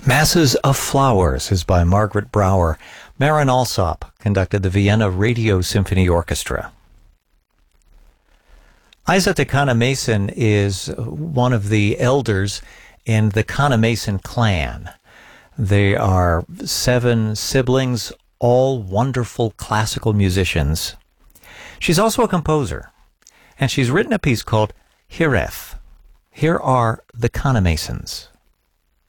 Masses of Flowers is by Margaret Brouwer. Marin Alsop conducted the Vienna Radio Symphony Orchestra. Isa Takana Mason is one of the elders in the Kana Mason clan. They are 7 siblings, all wonderful classical musicians. She's also a composer, and she's written a piece called Hireth. Here are the Kana Masons.